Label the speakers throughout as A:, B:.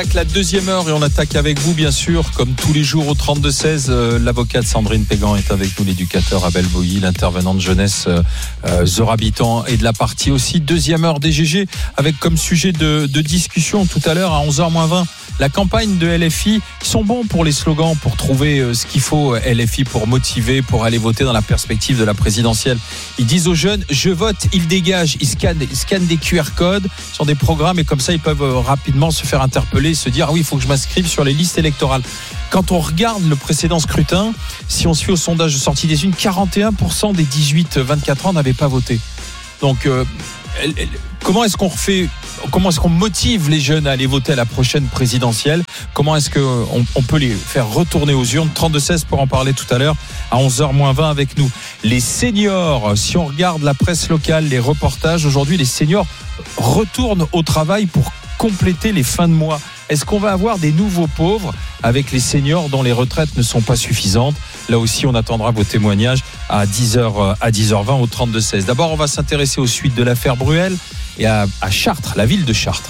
A: La deuxième heure et on attaque avec vous bien sûr comme tous les jours au 32-16. L'avocate Sandrine Pégan est avec nous, l'éducateur Abel Boilly, l'intervenant de jeunesse Zora Bitan et de la partie aussi. Deuxième heure des GG avec comme sujet de discussion tout à l'heure à 11h-20 la campagne de LFI. Ils sont bons pour les slogans, pour trouver ce qu'il faut LFI pour motiver, pour aller voter dans la perspective de la présidentielle. Ils disent aux jeunes je vote, ils dégagent, ils scannent des QR codes sur des programmes et comme ça ils peuvent rapidement se faire interpeller, se dire ah oui, il faut que je m'inscrive sur les listes électorales. Quand on regarde le précédent scrutin, si on se fie au sondage de sortie des urnes, 41% des 18-24 ans n'avaient pas voté. Donc comment est-ce qu'on motive les jeunes à aller voter à la prochaine présidentielle? Comment est-ce qu'on peut les faire retourner aux urnes? 32-16 pour en parler tout à l'heure à 11h-20 avec nous. Les seniors, si on regarde la presse locale, les reportages, aujourd'hui les seniors retournent au travail pour compléter les fins de mois. Est-ce qu'on va avoir des nouveaux pauvres avec les seniors dont les retraites ne sont pas suffisantes? Là aussi, on attendra vos témoignages à 10h20 au 32-16. D'abord, on va s'intéresser aux suites de l'affaire Bruel et à Chartres, la ville de Chartres.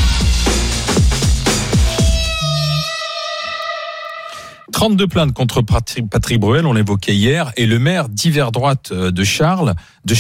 A: « 32 plaintes contre Patrick Bruel, on l'évoquait hier, et le maire d'hiver droite de Chartres,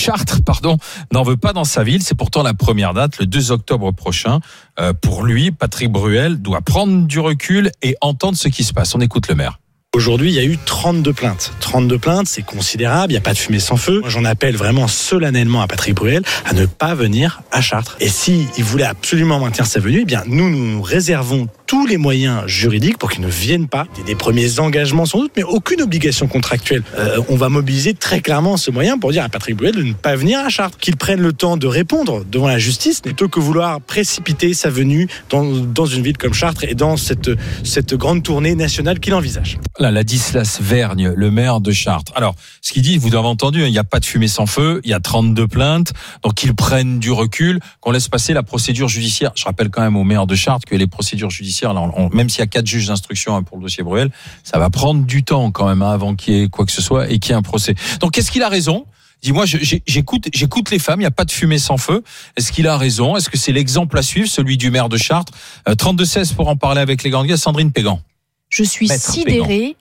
A: n'en veut pas dans sa ville. C'est pourtant la première date, le 2 octobre prochain. Pour lui, Patrick Bruel doit prendre du recul et entendre ce qui se passe. On écoute le maire.
B: Aujourd'hui, il y a eu 32 plaintes. 32 plaintes, c'est considérable, il n'y a pas de fumée sans feu. Moi, j'en appelle vraiment solennellement à Patrick Bruel à ne pas venir à Chartres. Et s'il voulait absolument maintenir sa venue, eh bien, nous réservons tous les moyens juridiques pour qu'il ne vienne pas. Des premiers engagements sans doute, mais aucune obligation contractuelle. On va mobiliser très clairement ce moyen pour dire à Patrick Bruel de ne pas venir à Chartres. Qu'il prenne le temps de répondre devant la justice plutôt que vouloir précipiter sa venue dans une ville comme Chartres et dans cette grande tournée nationale qu'il envisage.
A: Là, Ladislas Vergne, le maire de Chartres. Alors, ce qu'il dit, vous l'avez entendu, il n'y a pas de fumée sans feu, il y a 32 plaintes, donc qu'ils prennent du recul, qu'on laisse passer la procédure judiciaire. Je rappelle quand même au maire de Chartres que les procédures judiciaires, là, même s'il y a 4 juges d'instruction pour le dossier Bruel, ça va prendre du temps quand même avant qu'il y ait quoi que ce soit et qu'il y ait un procès. Donc, est-ce qu'il a raison ? Dis-moi, j'écoute les femmes, il n'y a pas de fumée sans feu. Est-ce qu'il a raison ? Est-ce que c'est l'exemple à suivre, celui du maire de Chartres ? 32-16 pour en parler avec les grands gars, Sandrine Pégan.
C: Je suis sidérée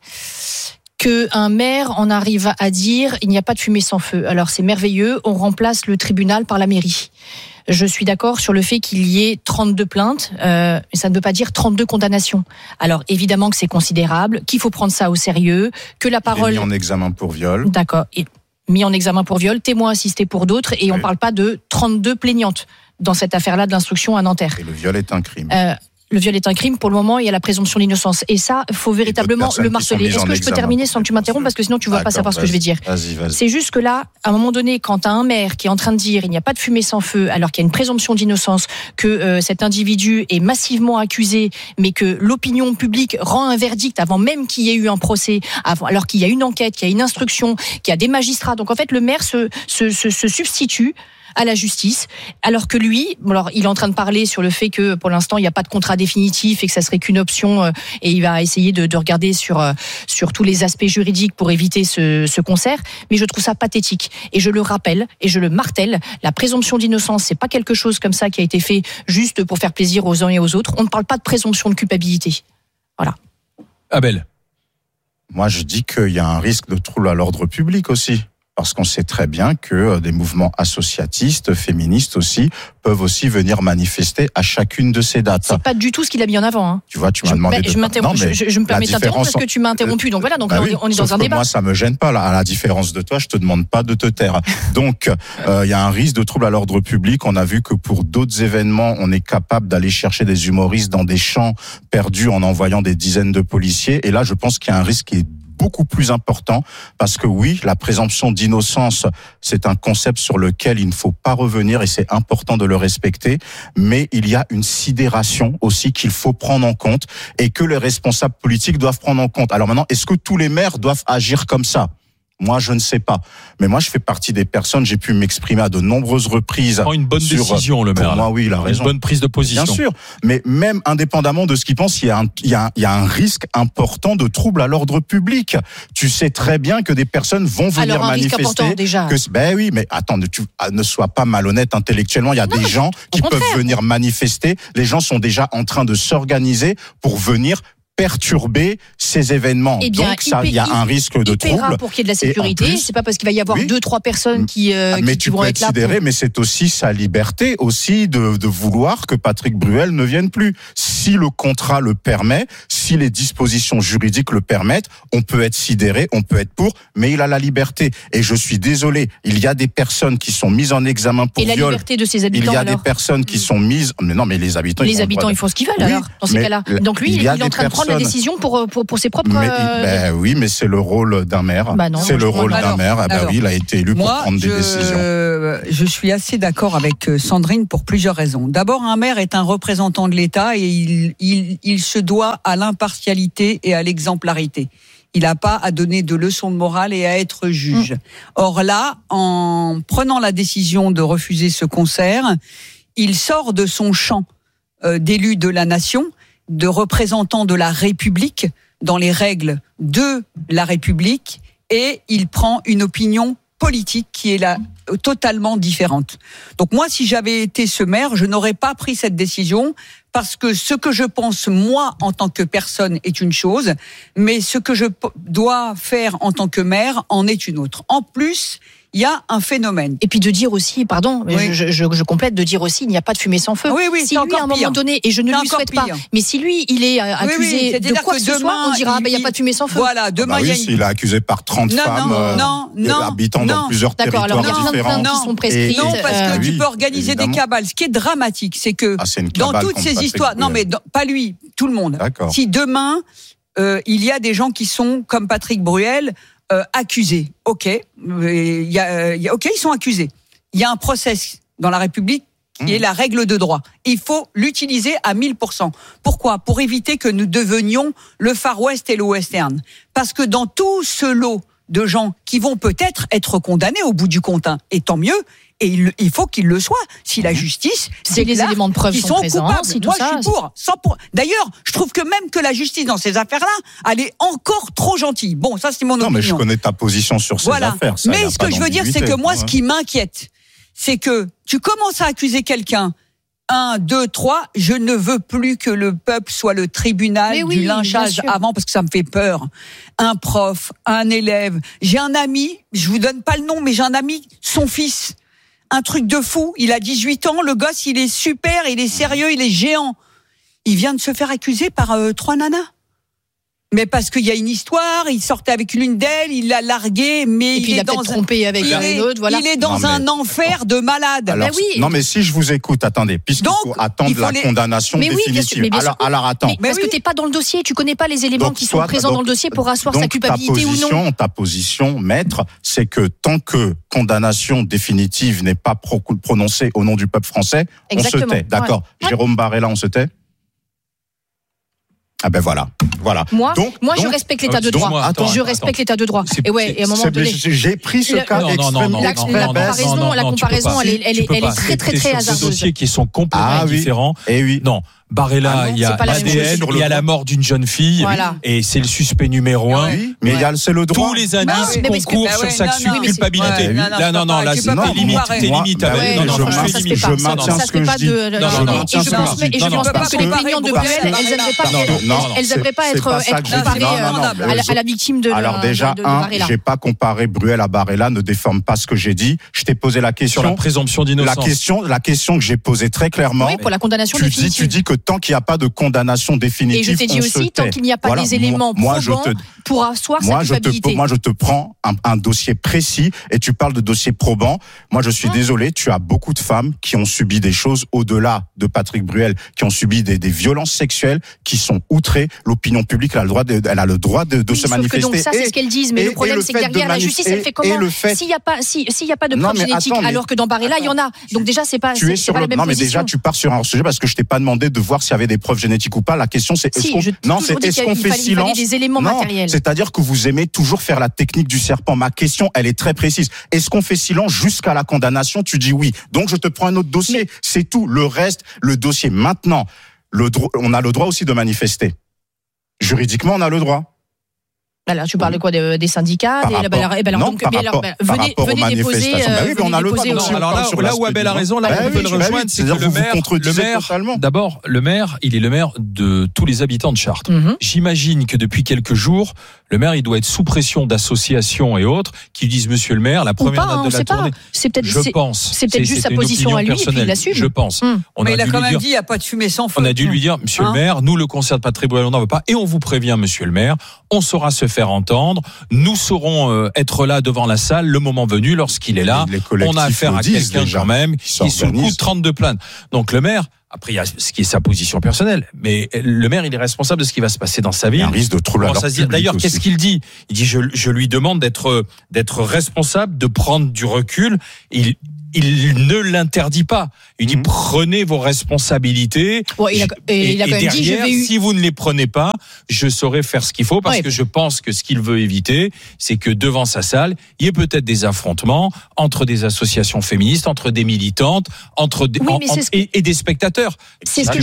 C: qu'un maire en arrive à dire il n'y a pas de fumée sans feu. Alors c'est merveilleux, on remplace le tribunal par la mairie. Je suis d'accord sur le fait qu'il y ait 32 plaintes, mais ça ne veut pas dire 32 condamnations. Alors évidemment que c'est considérable, qu'il faut prendre ça au sérieux, que la parole...
D: Il est mis en examen pour viol.
C: D'accord, mis en examen pour viol, témoin assisté pour d'autres, et on ne parle pas de 32 plaignantes dans cette affaire-là de l'instruction à Nanterre.
D: Et le viol est un crime.
C: Le viol est un crime, pour le moment, il y a la présomption d'innocence. Et ça, il faut véritablement le marteler. Est-ce que je peux terminer sans que tu m'interrompes, parce que sinon tu ne vas pas savoir ce que je vais dire.
D: Vas-y.
C: C'est juste que là, à un moment donné, quand tu as un maire qui est en train de dire il n'y a pas de fumée sans feu, alors qu'il y a une présomption d'innocence, que cet individu est massivement accusé, mais que l'opinion publique rend un verdict avant même qu'il y ait eu un procès, alors qu'il y a une enquête, qu'il y a une instruction, qu'il y a des magistrats. Donc en fait, le maire se substitue à la justice, alors que lui, alors il est en train de parler sur le fait que pour l'instant il n'y a pas de contrat définitif et que ça serait qu'une option, et il va essayer de regarder sur tous les aspects juridiques pour éviter ce concert, mais je trouve ça pathétique et je le rappelle et je le martèle, la présomption d'innocence, c'est pas quelque chose comme ça qui a été fait juste pour faire plaisir aux uns et aux autres. On ne parle pas de présomption de culpabilité. Voilà.
A: Abel.
D: Moi je dis qu'il y a un risque de trouble à l'ordre public aussi. Parce qu'on sait très bien que des mouvements associatistes, féministes aussi, peuvent aussi venir manifester à chacune de ces dates.
C: C'est pas du tout ce qu'il a mis en avant. Hein.
D: Tu vois, tu m'as demandé
C: je me permets de t'interrompre parce que tu m'as interrompu. Donc voilà, donc là, on est dans un débat.
D: Moi, ça me gêne pas. Là, à la différence de toi, je te demande pas de te taire. Donc, il y a un risque de trouble à l'ordre public. On a vu que pour d'autres événements, on est capable d'aller chercher des humoristes dans des champs perdus en envoyant des dizaines de policiers. Et là, je pense qu'il y a un risque qui est beaucoup plus important, parce que oui, la présomption d'innocence, c'est un concept sur lequel il ne faut pas revenir et c'est important de le respecter, mais il y a une sidération aussi qu'il faut prendre en compte et que les responsables politiques doivent prendre en compte. Alors maintenant, est-ce que tous les maires doivent agir comme ça ? Moi, je ne sais pas. Mais moi, je fais partie des personnes, j'ai pu m'exprimer à de nombreuses reprises.
A: Il prend une bonne décision, le maire.
D: Pour moi, oui, il a raison.
A: Une bonne prise de position.
D: Bien sûr. Mais même indépendamment de ce qu'il pense, il y a un risque important de trouble à l'ordre public. Tu sais très bien que des personnes vont venir manifester.
C: Risque important, déjà.
D: Ben oui, mais attends, ne sois pas malhonnête intellectuellement. Il y a des gens qui peuvent venir manifester. Les gens sont déjà en train de s'organiser pour venir perturber ces événements.
C: Eh bien,
D: donc il y a un risque de trouble.
C: Pour qu'il y ait de la sécurité, c'est pas parce qu'il va y avoir 2-3 personnes qui vont être là.
D: Sidéré, mais c'est aussi sa liberté aussi de vouloir que Patrick Bruel ne vienne plus. Si le contrat le permet, si les dispositions juridiques le permettent, on peut être sidéré, on peut être pour, mais il a la liberté. Et je suis désolé, il y a des personnes qui sont mises en examen pour viol.
C: Et la liberté de ses habitants.
D: Il y a des personnes qui sont mises. Mais non, mais les habitants.
C: Ils font ce qu'ils veulent alors dans ces cas-là. Donc lui, il est en train de prendre la décision pour ses propres.
D: Oui, mais c'est le rôle d'un maire. C'est le rôle d'un maire. Oui, il a été élu pour prendre des décisions.
E: Je suis assez d'accord avec Sandrine pour plusieurs raisons. D'abord, un maire est un représentant de l'État et il se doit à l'impartialité et à l'exemplarité. Il n'a pas à donner de leçons de morale et à être juge. Or là, en prenant la décision de refuser ce concert, il sort de son champ d'élu de la nation, de représentant de la République, dans les règles de la République, et il prend une opinion politique qui est totalement différente. Donc moi, si j'avais été ce maire, je n'aurais pas pris cette décision, parce que ce que je pense, moi, en tant que personne, est une chose, mais ce que je dois faire en tant que maire en est une autre. En plus, il y a un phénomène.
C: Et puis de dire aussi, pardon, je complète, de dire aussi, il n'y a pas de fumée sans feu.
E: Oui,
C: si lui, à un moment donné, et je ne lui souhaite pas, mais si lui, il est accusé de quoi que ce soit, on dira, il n'y a pas de fumée sans feu.
E: Voilà, demain,
D: s'il est accusé par 30 femmes, habitant dans plusieurs territoires différents.
C: D'accord, alors il y a plein de qui sont prescrites.
E: Non, parce que tu peux organiser des cabales. Ce qui est dramatique, c'est que dans toutes ces histoires, non mais pas lui, tout le monde. Si demain, il y a des gens qui sont comme Patrick Bruel, accusés. Ok, ils sont accusés. Il y a un process dans la République qui est la règle de droit. Il faut l'utiliser à 1000%. Pourquoi ? Pour éviter que nous devenions le Far West et le Western. Parce que dans tout ce lot de gens qui vont peut-être être condamnés au bout du compte, et tant mieux, et il faut qu'ils le soient. Si la justice,
C: c'est les éléments de preuve
E: sont coupables.
C: Si
E: moi, je suis pour. D'ailleurs, je trouve que même que la justice dans ces affaires-là, elle est encore trop gentille. Bon, ça, c'est mon opinion.
D: Non, mais je connais ta position sur ces affaires.
E: Mais ce que je veux dire, c'est que moi, ce qui m'inquiète, c'est que tu commences à accuser quelqu'un. 1, 2, 3, je ne veux plus que le peuple soit le tribunal du lynchage avant, parce que ça me fait peur. Un prof, un élève. J'ai un ami, je vous donne pas le nom, mais j'ai un ami, son fils. Un truc de fou, il a 18 ans, le gosse, il est super, il est sérieux, il est géant. Il vient de se faire accuser par 3 nanas. Mais parce qu'il y a une histoire, il sortait avec l'une d'elles, il l'a larguée, mais
C: et puis il a peut-être trompé avec une autre, voilà.
E: Il est dans un enfer de malade.
D: Alors, non, mais si je vous écoute, attendez, puisqu'il faut attendre la condamnation définitive. Alors attends.
C: Mais parce que t'es pas dans le dossier, tu connais pas les éléments qui sont présents dans le dossier pour asseoir sa culpabilité ou non.
D: Ta position, maître, c'est que tant que condamnation définitive n'est pas prononcée au nom du peuple français, on se tait. D'accord. Jérôme Barella, on se tait. Ah ben voilà.
C: Moi, je respecte l'état de droit. Je respecte l'état de droit. Et à un moment donné,
D: j'ai pris ce cas extrêmement.
C: La comparaison, elle est très très très hasardeuse.
A: Deux dossiers qui sont complètement différents.
D: Et oui.
A: Non. Barella, il y a l'ADN, il y a la mort d'une jeune fille, et c'est le suspect numéro 1.
D: Mais c'est le droit.
A: Tous les indices concourent sur sa culpabilité. Là, c'est limite.
D: Je maintiens ce que je dis.
C: Et je pense pas que les plaignantes de Bruel, elles n'aimeraient pas être comparées à la victime de Barella.
D: Alors déjà, j'ai pas comparé Bruel à Barella, ne déforme pas ce que j'ai dit. Je t'ai posé la question.
A: Sur la présomption d'innocence.
D: La question que j'ai posée très clairement.
C: Oui, pour la condamnation définitive.
D: Tu dis que tant qu'il n'y a pas de condamnation définitive,
C: et je t'ai dit aussi, tant qu'il n'y a pas des éléments probants pour asseoir sa culpabilité.
D: Moi, je te prends un dossier précis et tu parles de dossier probant. Moi, je suis désolé, tu as beaucoup de femmes qui ont subi des choses au-delà de Patrick Bruel, qui ont subi des violences sexuelles, qui sont outrées. L'opinion publique, elle a le droit de se manifester.
C: Donc ça, c'est ce qu'elles disent. Mais le problème, c'est que derrière, la justice, elle fait comment ? S'il n'y a pas de preuves génétiques, alors que dans Barella, il y en a. Donc déjà, c'est pas la même position.
D: Non, mais déjà, tu pars sur un sujet parce que je t'ai pas demandé de voir s'il y avait des preuves génétiques ou pas. La question, c'est est-ce qu'on fait silence?
C: Des éléments matériels.
D: C'est-à-dire que vous aimez toujours faire la technique du serpent. Ma question, elle est très précise. Est-ce qu'on fait silence jusqu'à la condamnation? Tu dis oui. Donc, je te prends un autre dossier. C'est tout. Le reste, le dossier. Maintenant, on a le droit aussi de manifester. Juridiquement, on a le droit.
C: Alors, tu parles de quoi, des syndicats,
D: venez
C: déposer.
A: Alors là où Abel a raison, là on peut le rejoindre, c'est que le maire, il est le maire de tous les habitants de Chartres. J'imagine que depuis quelques jours, le maire, il doit être sous pression d'associations et autres qui lui disent, monsieur le maire, la première date de la tournée.
C: C'est peut-être juste sa position à lui, et puis il l'assume.
A: Je pense.
E: Mais il a quand même dit, il n'y a pas de fumée sans feu.
A: On a dû lui dire, monsieur le maire, nous, le concert de Patrick Bruel, on n'en veut pas, et on vous prévient, monsieur le maire, on saura se faire entendre, nous saurons être là devant la salle le moment venu, lorsqu'il est là. On a affaire à quelqu'un quand même qui est sous le coup de 32 plaintes. Donc le maire, après il y a ce qui est sa position personnelle, mais le maire, il est responsable de ce qui va se passer dans sa ville.
D: Il y a un risque de trouble à l'ordre public.
A: D'ailleurs, qu'est-ce qu'il dit? Il dit, je lui demande d'être responsable, de prendre du recul. Il ne l'interdit pas. Il dit, prenez vos responsabilités.
C: Il a quand même dit,
A: si vous ne les prenez pas, je saurai faire ce qu'il faut, parce que je pense que ce qu'il veut éviter, c'est que devant sa salle, il y ait peut-être des affrontements entre des associations féministes, entre des militantes, et des spectateurs.
C: C'est ce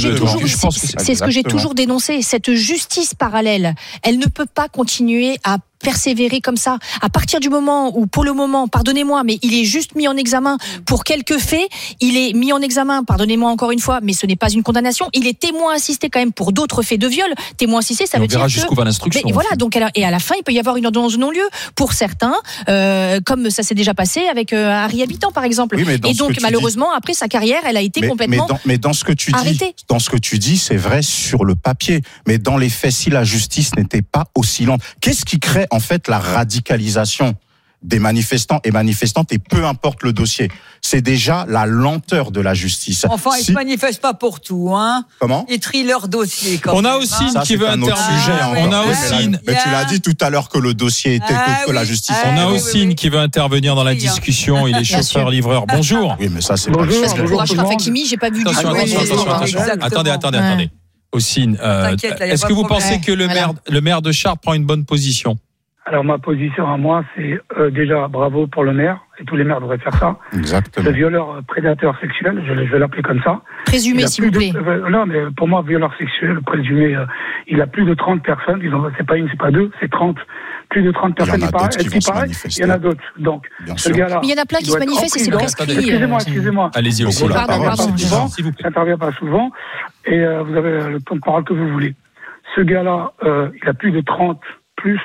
C: que j'ai toujours dénoncé. Cette justice parallèle, elle ne peut pas continuer à persévérer comme ça. À partir du moment où, pour le moment, pardonnez-moi, mais il est juste mis en examen pour quelques faits, il est mis en examen, pardonnez-moi encore une fois, mais ce n'est pas une condamnation, il est témoin assisté quand même pour d'autres faits de viol. Témoin assisté, ça veut dire
A: jusqu'où va l'instruction.
C: Mais voilà, donc à la fin, il peut y avoir une ordonnance de non-lieu pour certains, comme ça s'est déjà passé avec Harry Habitant, par exemple.
D: Oui,
C: et donc, malheureusement, après sa carrière, elle a été complètement
D: dans ce que tu
C: arrêtée.
D: Dans ce que tu dis, c'est vrai sur le papier, mais dans les faits, si la justice n'était pas aussi lente, qu'est-ce qui crée en fait la radicalisation des manifestants et manifestantes, et peu importe le dossier, c'est déjà la lenteur de la justice.
E: Enfin, ils ne se manifestent pas pour tout, hein.
D: Comment?
E: Ils trient leur dossier. Quand
A: on a aussi qui veut intervenir.
D: Mais tu l'as dit tout à l'heure que le dossier était que la justice.
A: On a aussi qui veut intervenir dans la discussion. Il est chauffeur-livreur. Bonjour.
D: Oui, mais ça c'est
C: pas. Parce que pour Achraf Hakimi, j'ai pas vu du tout.
A: Attention. Attendez. Ossine, est-ce que vous pensez que le maire de Chartres prend une bonne position?
F: Alors ma position à moi, c'est déjà bravo pour le maire, et tous les maires devraient faire ça.
D: Exactement.
F: Le violeur prédateur sexuel, je vais l'appeler comme ça.
C: Présumé, s'il vous plaît.
F: Non, mais pour moi, violeur sexuel, présumé, il a plus de 30 personnes, c'est pas une, c'est pas deux, c'est 30. Plus de 30 personnes, il y en a d'autres. Donc, ce gars-là.
C: Mais il y en a plein qui se manifestent et c'est prescrit.
F: Excusez-moi.
A: Allez-y,
F: aussi. J'interviens pas souvent, et vous avez le temps de parole que vous voulez. Ce gars-là, il a plus de 30 plus.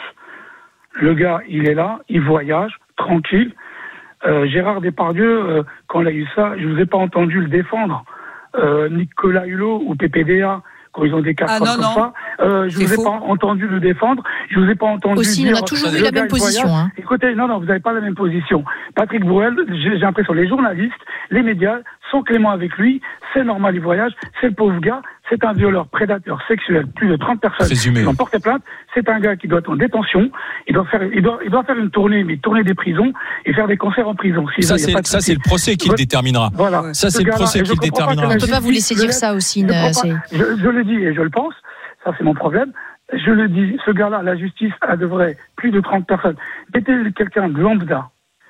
F: Le gars, il est là, il voyage, tranquille. Gérard Depardieu, quand il a eu ça, je vous ai pas entendu le défendre. Nicolas Hulot ou PPDA, quand ils ont des cas comme ça, je vous ai pas entendu le défendre. Je vous ai pas entendu
C: aussi,
F: dire...
C: on a toujours eu la même position. Hein.
F: Écoutez, non, vous n'avez pas la même position. Patrick Bruel, j'ai l'impression, les journalistes, les médias sont cléments avec lui. C'est normal, il voyage. C'est le pauvre gars. C'est un violeur, prédateur sexuel. Plus de 30 personnes qui ont porté plainte. C'est un gars qui doit être en détention. Il doit faire une tournée, mais tournée des prisons et faire des concerts en prison.
A: Ça, c'est le procès qui le déterminera.
F: Voilà.
A: Ça, c'est le procès qui le déterminera.
C: On ne peut pas vous laisser dire ça aussi.
F: Je le dis et je le pense. Ça, c'est mon problème. Je le dis, ce gars-là, la justice, elle devrait plus de 30 personnes. C'était quelqu'un de lambda.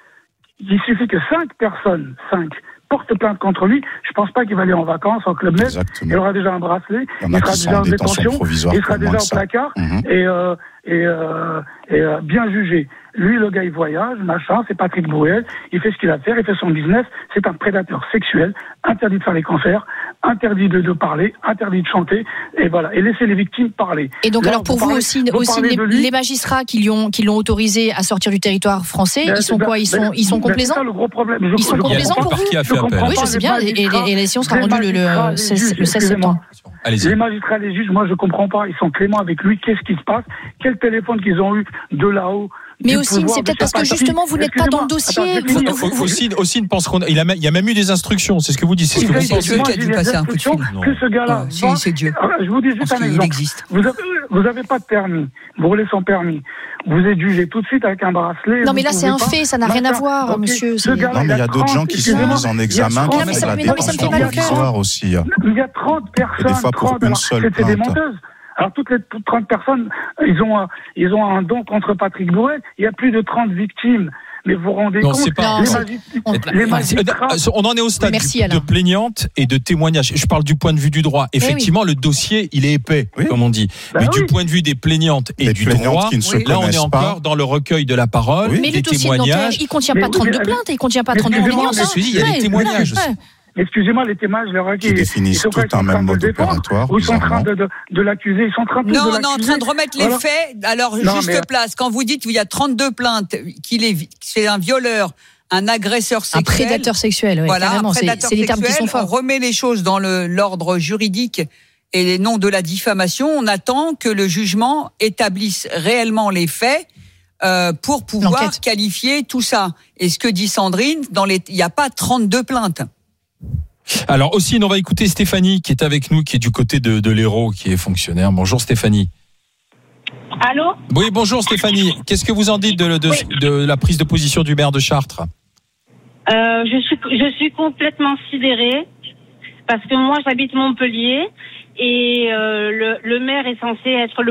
F: Il suffit que 5 personnes portent plainte contre lui. Je pense pas qu'il va aller en vacances, en Club Med. Il aura déjà un bracelet. Il sera déjà en détention. Il sera déjà au placard. Et bien jugé. Lui, le gars, il voyage, machin, c'est Patrick Bruel, il fait ce qu'il a à faire, il fait son business, c'est un prédateur sexuel, interdit de faire les concerts, interdit de parler, interdit de chanter, et voilà, et laisser les victimes parler.
C: Et donc, alors pour vous aussi les magistrats qui l'ont autorisé à sortir du territoire français, ils sont quoi? Ils sont complaisants?
F: C'est ça le gros problème.
C: Ils sont complaisants pour vous? Oui, je sais bien, et la décision sera rendue le 16 septembre.
F: Les magistrats, les juges, moi je comprends pas, ils sont cléments avec lui, qu'est-ce qui se passe? Quel téléphone qu'ils ont eu de là-haut,
C: Mais aussi, c'est peut-être parce que justement, vous n'êtes pas dans le dossier.
A: Aussi, pense qu'il y a même eu des instructions. C'est ce que vous dites. C'est ce que vous dites.
E: C'est Dieu qui a dû passer un coup de fil.
F: Que ce gars-là.
E: C'est Dieu.
F: Je vous dis juste un exemple. Vous avez pas de permis. Vous roulez sans permis. Vous êtes jugé tout de suite avec un bracelet.
C: Non, mais là, c'est un fait. Ça n'a rien à voir, monsieur.
D: Non, mais il y a d'autres gens qui sont mis en examen qui font de la détention provisoire aussi.
F: Il y a 30 personnes.
D: Des fois pour une seule
F: C'était des
D: plainte.
F: menteuses. Alors toutes les 30 personnes, ils ont un don contre Patrick Borel. Il y a plus de 30 victimes. Mais vous vous rendez compte,
A: c'est pas...
F: les magistrats...
A: On en est au stade de plaignante et de témoignage. Je parle du point de vue du droit. Effectivement, le dossier, il est épais, comme on dit. Mais du point de vue des plaignantes et du droit, là, on est encore dans le recueil de la parole, des témoignages.
C: Il ne contient pas 32 plaintes, il ne contient pas 32 plaignantes.
A: Il y a des témoignages aussi.
F: Excusez-moi, les témoignages, les requis,
D: qui définissent tout un même mode opératoire.
F: Ils sont en train de l'accuser. Ils sont en train de
E: on est en train de remettre les faits. Alors, juste place. Quand vous dites qu'il y a 32 plaintes, c'est un violeur, un agresseur sexuel.
C: Un prédateur sexuel, oui.
E: Voilà, un prédateur
C: c'est les termes qui sont forts.
E: On remet les choses dans l'ordre juridique et non de la diffamation. On attend que le jugement établisse réellement les faits. Pour pouvoir qualifier tout ça. Et ce que dit Sandrine, il n'y a pas 32 plaintes.
A: Alors aussi, on va écouter Stéphanie qui est avec nous, qui est du côté de l'Hérault, qui est fonctionnaire. Bonjour Stéphanie.
G: Allô ?
A: Oui, bonjour Stéphanie. Qu'est-ce que vous en dites de la prise de position du maire de Chartres ?
G: Je suis complètement sidérée parce que moi j'habite Montpellier et le maire est censé être le